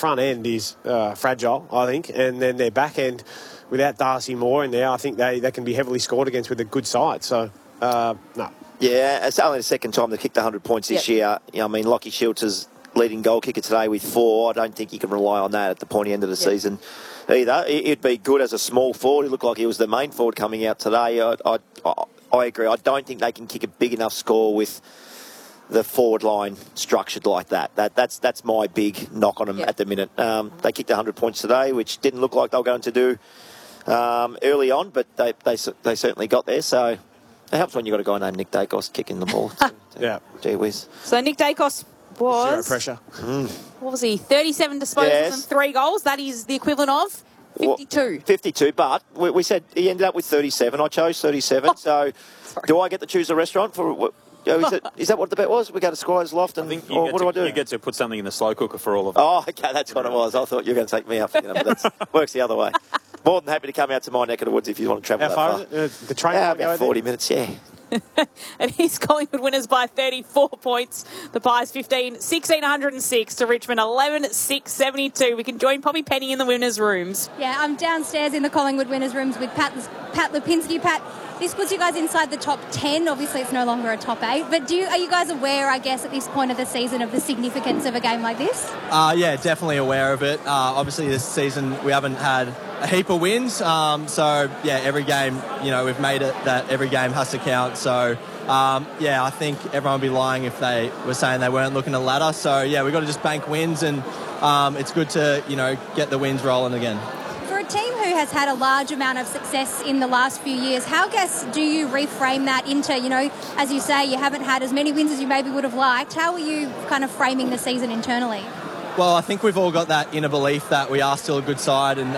front end is fragile, I think, and then their back end, without Darcy Moore in there, I think they can be heavily scored against with a good side. So, no. Yeah, it's only the second time they've kicked 100 points this year. You know, I mean, Lockie Schultz is leading goal kicker today with 4. I don't think you can rely on that at the pointy end of the season either. It'd be good as a small forward. It looked like he was the main forward coming out today. I agree. I don't think they can kick a big enough score with the forward line structured like that. That's my big knock on them at the minute. They kicked 100 points today, which didn't look like they were going to do early on, but they certainly got there. So it helps when you've got a guy named Nick Dacos kicking the ball. Gee whiz. So Nick Dacos was... Zero pressure. What was he? 37 disposals and 3 goals. That is the equivalent of 52. 52, but we said he ended up with 37. I chose 37. So do I get to choose a restaurant for... Is that what the bet was? We go to Squire's Loft and what do I do? You get to put something in the slow cooker for all of them. Oh, okay, that's what it was. I thought you were going to take me up. But that works the other way. More than happy to come out to my neck of the woods if you want to travel that far. The train about 40 minutes, And he's Collingwood winners by 34 points. The Pies 1,606 to Richmond 11,672. We can join Poppy Penny in the winners' rooms. Yeah, I'm downstairs in the Collingwood winners' rooms with Pat Lipinski. Pat, this puts you guys inside the top 10. Obviously, it's no longer a top 8. But are you guys aware, I guess, at this point of the season of the significance of a game like this? Yeah, definitely aware of it. Obviously, this season we haven't had a heap of wins. So, yeah, every game, we've made it that every game has to count. So, I think everyone would be lying if they were saying they weren't looking at the ladder. So, yeah, we've got to just bank wins and it's good to, get the wins rolling again. For a team who has had a large amount of success in the last few years, how, do you reframe that into, as you say, you haven't had as many wins as you maybe would have liked. How are you kind of framing the season internally? Well, I think we've all got that inner belief that we are still a good side, and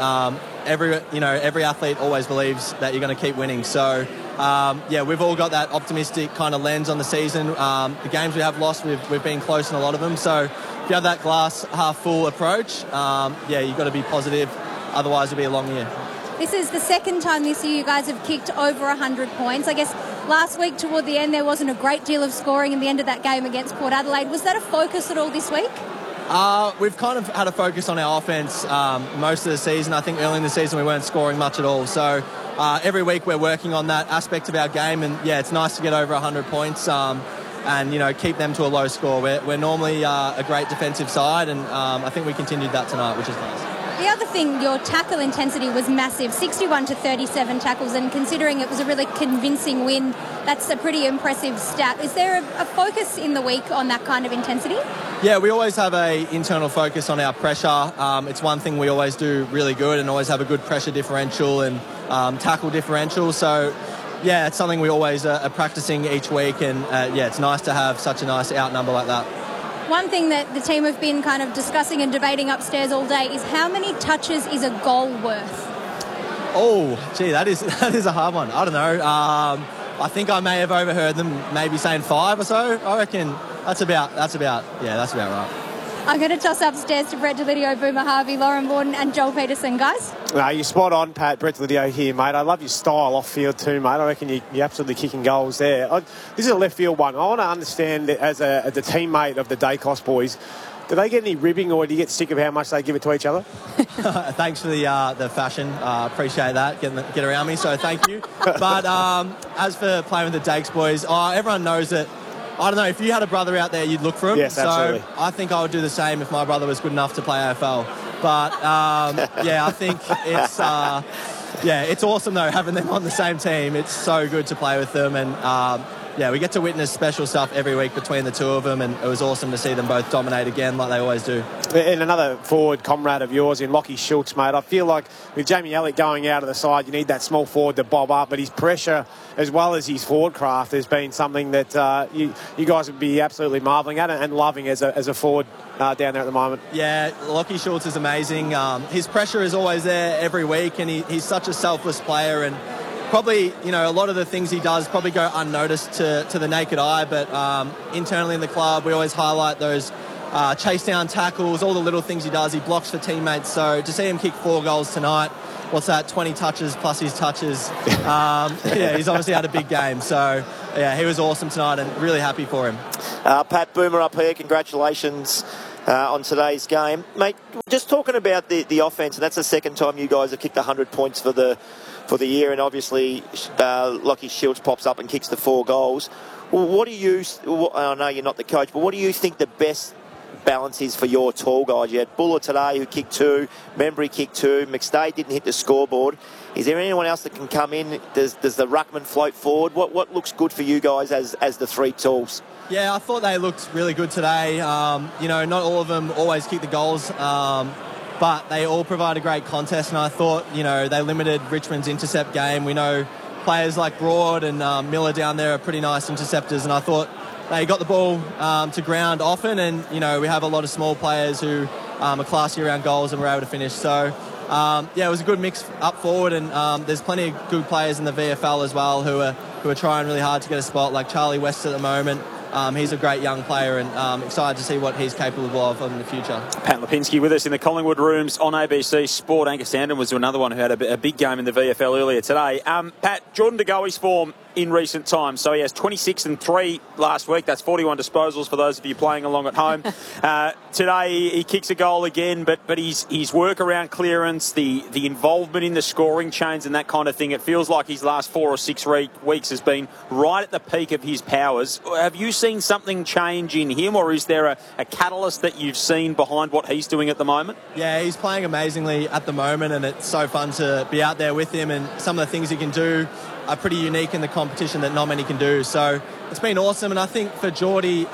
every athlete always believes that you're going to keep winning. So, we've all got that optimistic kind of lens on the season. The games we have lost, we've been close in a lot of them. So, if you have that glass half full approach, you've got to be positive. Otherwise, it'll be a long year. This is the second time this year you guys have kicked over 100 points. I guess last week toward the end there wasn't a great deal of scoring in the end of that game against Port Adelaide. Was that a focus at all this week? We've kind of had a focus on our offence most of the season. I think early in the season we weren't scoring much at all. So every week we're working on that aspect of our game, and it's nice to get over 100 points and keep them to a low score. We're normally a great defensive side, and I think we continued that tonight, which is nice. The other thing, your tackle intensity was massive, 61 to 37 tackles, and considering it was a really convincing win, that's a pretty impressive stat. Is there a focus in the week on that kind of intensity? Yeah, we always have an internal focus on our pressure. It's one thing we always do really good, and always have a good pressure differential and tackle differential. So, it's something we always are practicing each week, and it's nice to have such a nice outnumber like that. One thing that the team have been kind of discussing and debating upstairs all day is how many touches is a goal worth? Oh, gee, that is a hard one. I don't know. I think I may have overheard them maybe saying 5 or so. I reckon that's about right. I'm going to toss upstairs to Brett Delidio, Boomer Harvey, Lauren Borden and Joel Peterson, guys. No, you're spot on, Pat. Brett Delidio here, mate. I love your style off field too, mate. I reckon you're absolutely kicking goals there. This is a left field one. I want to understand as a teammate of the Dacos boys, do they get any ribbing, or do you get sick of how much they give it to each other? Thanks for the fashion. Appreciate that. Get around me, so thank you. But as for playing with the Dakes boys, everyone knows that. I don't know, if you had a brother out there, you'd look for him. Yes, absolutely. So I think I would do the same if my brother was good enough to play AFL. But, I think it's awesome, though, having them on the same team. It's so good to play with them. And, we get to witness special stuff every week between the two of them. And it was awesome to see them both dominate again like they always do. And another forward comrade of yours in Lockie Schultz, mate. I feel like with Jamie Elliott going out of the side, you need that small forward to bob up. But his pressure, as well as his forward craft, has been something that you guys would be absolutely marvelling at and loving as a forward down there at the moment. Yeah, Lockie Schultz is amazing. His pressure is always there every week, and he's such a selfless player. And probably, a lot of the things he does probably go unnoticed to the naked eye, but internally in the club, we always highlight those chase down tackles, all the little things he does. He blocks for teammates. So to see him kick 4 goals tonight, what's that, 20 touches plus his touches. He's obviously had a big game. So, he was awesome tonight and really happy for him. Pat, Boomer up here, congratulations. on today's game. Mate, just talking about the offence, and that's the second time you guys have kicked 100 points for the year, and obviously Lachie Schultz pops up and kicks the 4 goals. What do you, I know you're not the coach, but what do you think the best balance is for your tall guys? You had Buller today who kicked 2, Membry kicked 2, McStay didn't hit the scoreboard. Is there anyone else that can come in? Does the ruckman float forward? What looks good for you guys as the 3 talls? Yeah, I thought they looked really good today. Not all of them always kick the goals, but they all provide a great contest, and I thought, they limited Richmond's intercept game. We know players like Broad and Miller down there are pretty nice interceptors, and I thought they got the ball to ground often, and, we have a lot of small players who are classy around goals and were able to finish. So, it was a good mix up forward, and there's plenty of good players in the VFL as well who are trying really hard to get a spot, like Charlie West at the moment. He's a great young player, and excited to see what he's capable of in the future. Pat Lipinski with us in the Collingwood rooms on ABC Sport. Angus Sandon was another one who had a big game in the VFL earlier today. Pat, Jordan De Goey's form in recent times. So he has 26 and 3 last week. That's 41 disposals for those of you playing along at home. Today he kicks a goal again, but his work around clearance, the involvement in the scoring chains and that kind of thing, it feels like his last 4 or 6 weeks has been right at the peak of his powers. Have you seen something change in him, or is there a catalyst that you've seen behind what he's doing at the moment? Yeah, he's playing amazingly at the moment, and it's so fun to be out there with him, and some of the things he can do are pretty unique in the competition that not many can do. So it's been awesome, and I think for Geordie,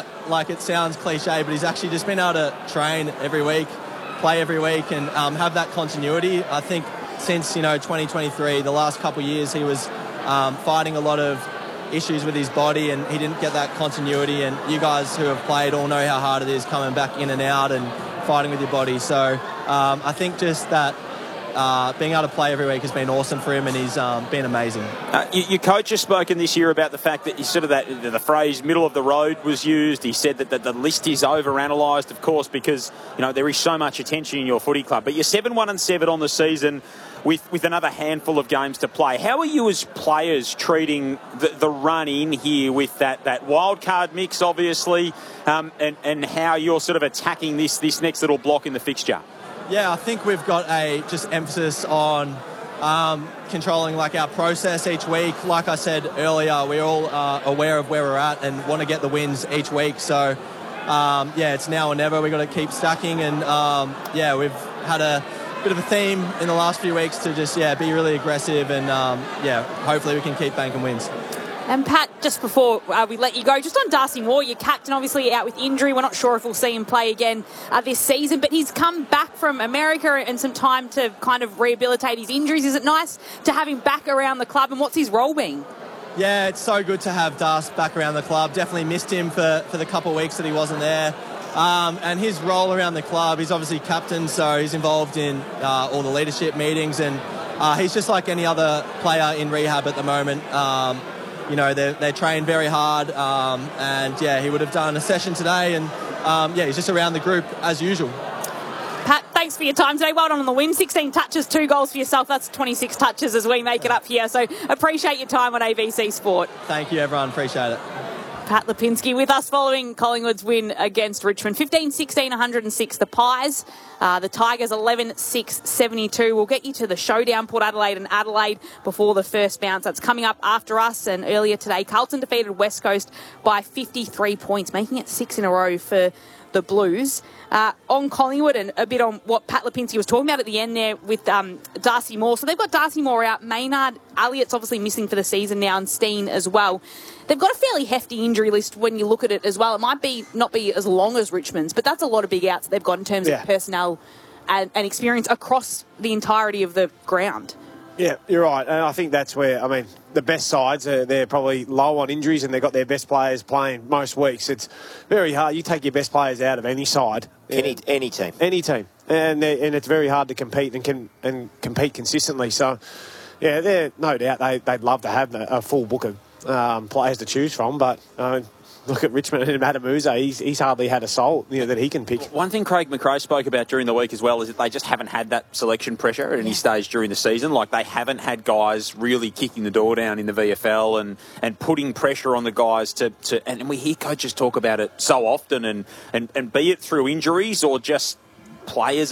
it sounds cliche, but he's actually just been able to train every week, play every week, and have that continuity. I think since 2023, the last couple of years, he was fighting a lot of issues with his body, and he didn't get that continuity. And you guys who have played all know how hard it is coming back in and out and fighting with your body. So I think just that being able to play every week has been awesome for him, and he's been amazing. Your coach has spoken this year about the fact that the phrase middle of the road was used. He said that the list is over-analysed, of course, because there is so much attention in your footy club. But you're 7-1-7 on the season with another handful of games to play. How are you as players treating the run in here with that wild card mix, obviously, and how you're sort of attacking this next little block in the fixture? Yeah, I think we've got a just emphasis on controlling our process each week. Like I said earlier, we're all aware of where we're at and want to get the wins each week. So, it's now or never. We've got to keep stacking, and we've had a bit of a theme in the last few weeks to just be really aggressive, and hopefully we can keep banking wins. And Pat, just before we let you go, just on Darcy Moore, your captain, obviously out with injury. We're not sure if we'll see him play again this season, but he's come back from America and some time to kind of rehabilitate his injuries. Is it nice to have him back around the club, and what's his role been? Yeah, it's so good to have Darcy back around the club. Definitely missed him for the couple of weeks that he wasn't there. And his role around the club, he's obviously captain, so he's involved in all the leadership meetings, and he's just like any other player in rehab at the moment. They train very hard, and he would have done a session today, and he's just around the group as usual. Pat, thanks for your time today. Well done on the win. 16 touches, 2 goals for yourself. That's 26 touches as we make it up here. So appreciate your time on ABC Sport. Thank you, everyone. Appreciate it. Pat Lipinski with us following Collingwood's win against Richmond. 15-16, 106 the Pies. The Tigers 11-6, 72. We'll get you to the showdown, Port Adelaide and Adelaide, before the first bounce. That's coming up after us. And earlier today, Carlton defeated West Coast by 53 points, making it 6 in a row for the Blues. On Collingwood, and a bit on what Pat Lipinski was talking about at the end there with Darcy Moore. So they've got Darcy Moore out. Maynard, Elliott's obviously missing for the season now, and Steen as well. They've got a fairly hefty injury list when you look at it as well. It might not be as long as Richmond's, but that's a lot of big outs they've got in terms of personnel and experience across the entirety of the ground. Yeah, you're right. And I think that's where, the best sides, they're probably low on injuries, and they've got their best players playing most weeks. It's very hard. You take your best players out of any side. Any team. Any team. And it's very hard to compete and compete consistently. So, they're no doubt they'd love to have a full book of players to choose from, but look at Richmond and Matamusa. He's hardly had a soul that he can pick. One thing Craig McRae spoke about during the week as well is that they just haven't had that selection pressure at any stage during the season. Like, they haven't had guys really kicking the door down in the VFL and putting pressure on the guys to and we hear coaches talk about it so often and be it through injuries or just players